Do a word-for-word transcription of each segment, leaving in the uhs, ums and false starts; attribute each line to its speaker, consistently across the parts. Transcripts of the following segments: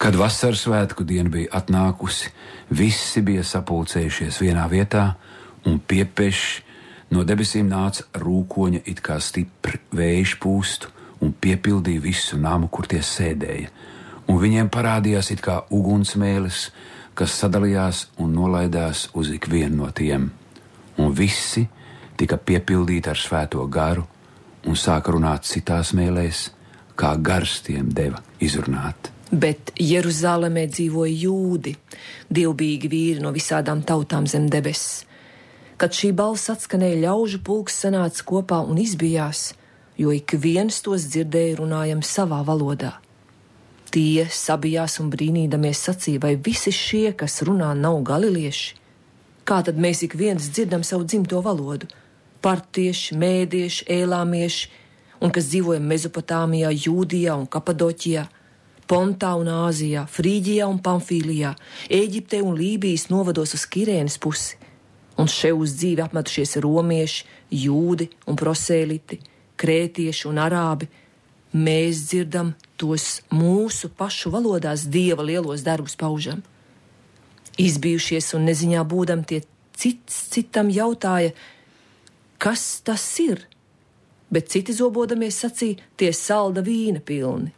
Speaker 1: Kad vasaras svētku diena bija atnākusi, visi bija sapulcējušies vienā vietā, un piepeši no debesīm nāca rūkoņa, it kā stipri vējš pūstu, un piepildīja visu namu, kur tie sēdēja. Un viņiem parādījās it kā ugunsmēlis, kas sadalījās un nolaidās uz ikvienu no tiem. Un visi tika piepildīti ar svēto garu un sāka runāt citās mēlēs, kā gars tiem deva izrunāt.
Speaker 2: Bet Jeruzalemē dzīvoja jūdi, dievbijīgi vīri no visādām tautām zem debesis. Kad šī balss atskanēja, ļaužu pulks sanāca kopā un izbijās, jo ik viens tos dzirdēja runājam savā valodā. Tie sabijās un brīnīdamies sacīja, vai visi šie, kas runā, nav galilieši? Kā tad mēs ik viens dzirdam savu dzimto valodu? Partieši, mēdieši, ēlāmieši, un kas dzīvoja Mezopotāmijā, Jūdijā un Kapadoķijā, Pontā un Āzijā, Frīģijā un Pamfīlijā, Ēģiptē un Lībijas novados uz Kirēnas pusi, un še uz dzīvi apmetušies romieši, jūdi un prosēliti, krētieši un arābi. Mēs dzirdam tos mūsu pašu valodās Dieva lielos darbus paužam. Izbijušies un neziņā būdam, tie cits citam jautāja, kas tas ir? Bet citi zobodamies sacīja, tie salda vīna pilni.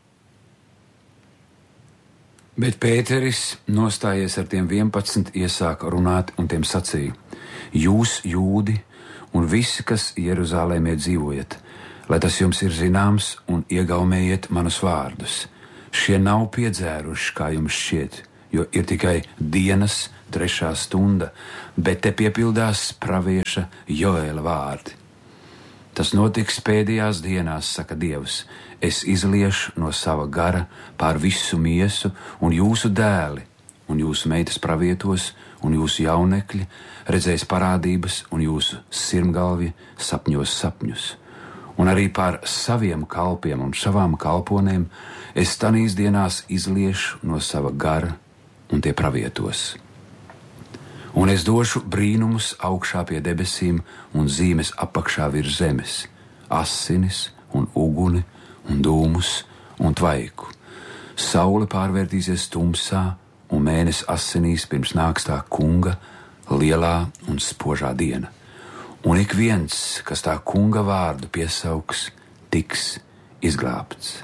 Speaker 1: Bet Pēteris, nostājies ar tiem vienpadsmit, iesāka runāt un tiem sacīja: Jūs, jūdi, un visi, kas Jeruzālēmē dzīvojat, lai tas jums ir zināms, un iegaumējiet manus vārdus. Šie nav piedzēruši, kā jums šķiet, jo ir tikai dienas trešā stunda, bet te piepildās pravieša Joēla vārdi. Tas notiks pēdējās dienās, saka Dievs, es izliešu no sava gara pār visu miesu, un jūsu dēli, un jūsu meitas pravietos, un jūsu jaunekļi redzēs parādības, un jūsu sirmgalvi sapņos sapņus. Un arī pār saviem kalpiem un savām kalponēm es tanīs dienās izliešu no sava gara, un tie pravietos. Un es došu brīnumus augšā pie debesīm un zīmes apakšā virs zemes, asinis un uguni un dūmus un tvaiku. Saule pārvērtīsies tumsā un mēnesis asinīs pirms nāks tā kunga lielā un spožā diena. Un ik viens, kas tā kunga vārdu piesauks, tiks izglābts.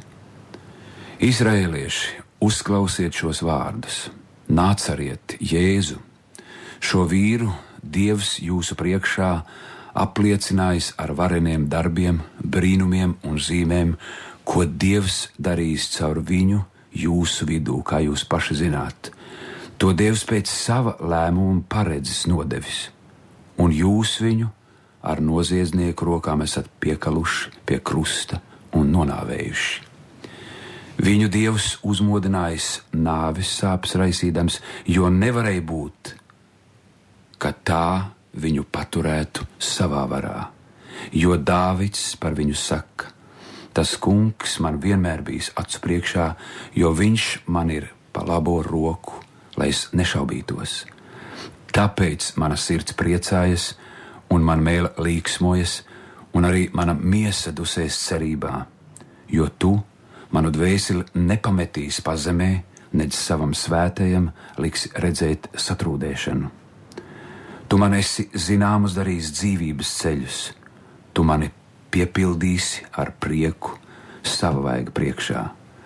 Speaker 1: Izraēlieši, uzklausiet šos vārdus. Nācariet Jēzu. Šo vīru Dievs jūsu priekšā apliecinājis ar vareniem darbiem, brīnumiem un zīmēm, ko Dievs darīs caur viņu jūsu vidū, kā jūs paši zināt. To Dievs pēc sava lēmuma paredzes nodevis, un jūs viņu ar noziedznieku rokām esat piekaluši pie krusta un nonāvējuši. Viņu Dievs uzmodinājis nāves sāpes raisīdams, jo nevarēja būt, ka tā viņu paturētu savā varā. Jo Dāvids par viņu saka, tas kungs man vienmēr bijis acu priekšā, jo viņš man ir pa labo roku, lai es nešaubītos. Tāpēc mana sirds priecājas, un man mēle līksmojas, un arī mana miesa dusēs cerībā, jo tu manu dvēseli nepametīs pazemē, nedz savam svētajam liksi redzēt satrūdēšanu. Tu man esi zināmus darījis dzīvības ceļus, tu mani piepildīsi ar prieku sava vaiga priekšā.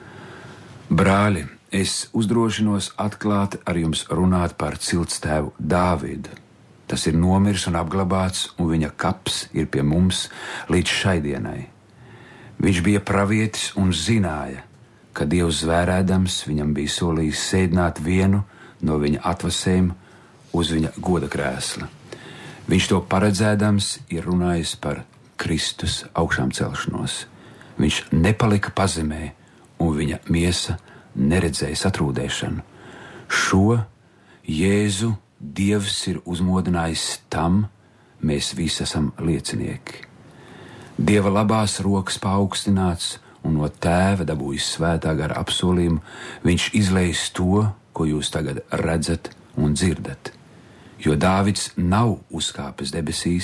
Speaker 1: Brāļi, es uzdrošinos atklāt ar jums runāt par ciltstēvu Dāvidu. Tas ir nomiris un apglabāts, un viņa kaps ir pie mums līdz šai dienai. Viņš bija pravietis un zināja, ka Dievs zvērēdams viņam bija solījis sēdināt vienu no viņa atvasēm uz viņa goda krēsla. Viņš to paredzēdams ir runājis par Kristus augšām celšanos. Viņš nepalika pazemē, un viņa miesa neredzēja satrūdēšanu. Šo Jēzu Dievs ir uzmodinājis tam, mēs visi esam liecinieki. Dieva labās rokas paaugstināts un no Tēva dabūjis svētā gara apsolījumu, viņš izlejis to, ko jūs tagad redzat un dzirdat. Jo Dāvids nav uzkāpis debesīs,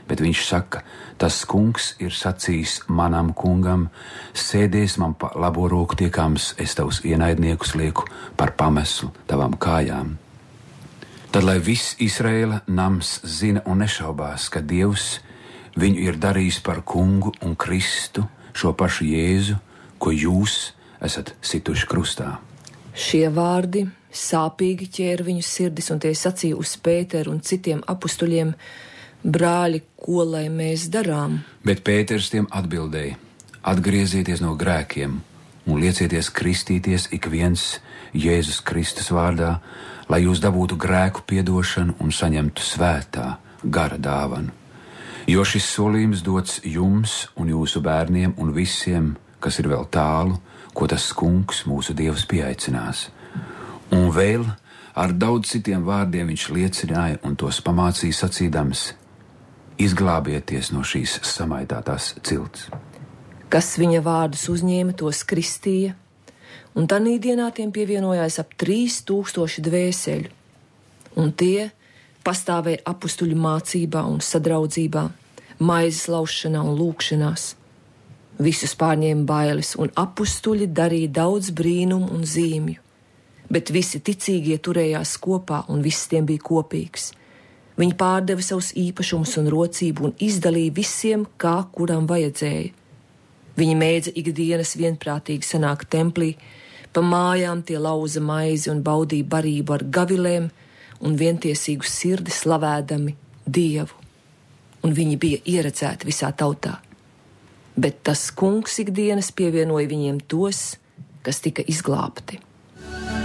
Speaker 1: bet viņš saka, tas kungs ir sacījis manam kungam, sēdies man pa labo roku tiekams, es tavus ienaidniekus lieku par pameslu tavām kājām. Tad, lai viss Izraēla nams zina un nešaubās, ka Dievs viņu ir darījis par kungu un Kristu, šo pašu Jēzu, ko jūs esat situši krustā.
Speaker 2: Šie vārdi sāpīgi ķēra viņu sirdis, un tie sacīja uz Pēteru un citiem apustuļiem: brāļi, ko lai mēs darām?
Speaker 1: Bet Pēters tiem atbildēja: atgriezieties no grēkiem un liecieties kristīties ik viens Jēzus Kristus vārdā, lai jūs dabūtu grēku piedošanu un saņemtu svētā gara dāvanu. Jo šis solījums dots jums un jūsu bērniem un visiem, kas ir vēl tālu, ko tas kungs mūsu Dievs pieaicinās. Un vēl ar daudz citiem vārdiem viņš liecināja un tos pamācīja sacīdams: izglābieties no šīs samaitātās cilts.
Speaker 2: Kas viņa vārdus uzņēma, tos kristīja, un tanī dienā tiem pievienojās ap trīs tūkstoši dvēseļu, un tie pastāvēja apustuļu mācībā un sadraudzībā, maizes laušanā un lūkšanās. Visus pārņēma bailes, un apustuļi darīja daudz brīnumu un zīmju, bet visi ticīgie turējās kopā, un viss tiem bija kopīgs. Viņi pārdeva savus īpašumus un rocību un izdalīja visiem, kā kuram vajadzēja. Viņi mēdza ikdienas vienprātīgi sanākt templī, pa mājām tie lauza maizi un baudīja barību ar gavilēm un vientiesīgu sirdi slavēdami Dievu. Un viņi bija ieredzēti visā tautā. Bet tas kungs ikdienas pievienoja viņiem tos, kas tika izglābti.